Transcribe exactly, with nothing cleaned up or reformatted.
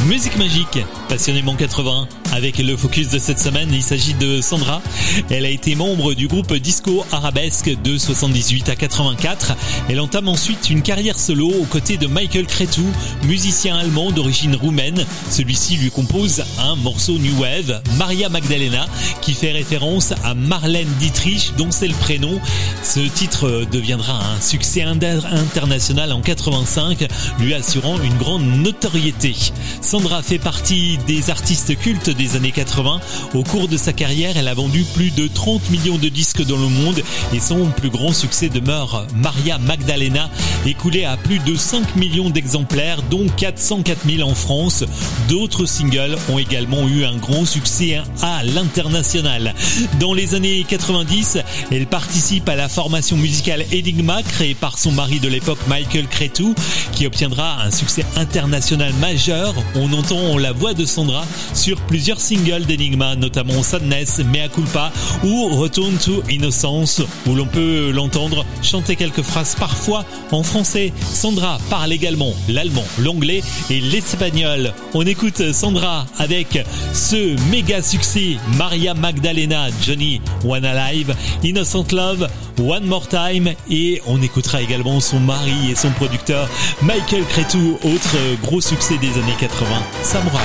Musique magique, passionnément quatre-vingts. Avec le focus de cette semaine, il s'agit de Sandra. Elle a été membre du groupe Disco Arabesque de soixante-dix-huit à quatre-vingt-quatre. Elle entame ensuite une carrière solo aux côtés de Michael Cretu, musicien allemand d'origine roumaine. Celui-ci lui compose un morceau New Wave, Maria Magdalena, qui fait référence à Marlène Dietrich, dont c'est le prénom. Ce titre deviendra un succès international en quatre-vingt-cinq, lui assurant une grande notoriété. Sandra fait partie des artistes cultes des années quatre-vingts. Au cours de sa carrière, elle a vendu plus de trente millions de disques dans le monde et son plus grand succès demeure Maria Magdalena, écoulé à plus de cinq millions d'exemplaires, dont quatre cent quatre mille en France. D'autres singles ont également eu un grand succès à l'international. Dans les années quatre-vingt-dix, elle participe à la formation musicale Enigma, créée par son mari de l'époque Michael Cretu, qui obtiendra un succès international majeur. On entend la voix de Sandra sur plusieurs singles d'Enigma, notamment Sadness, Mea Culpa ou Return to Innocence, où l'on peut l'entendre chanter quelques phrases parfois en français. Sandra parle également l'allemand, l'anglais et l'espagnol. On écoute Sandra avec ce méga succès Maria Magdalena, Johnny Wanna Live, Innocent Love, One More Time, et on écoutera également son mari et son producteur Michael Cretu, autre gros succès des années quatre-vingts, Samouraï.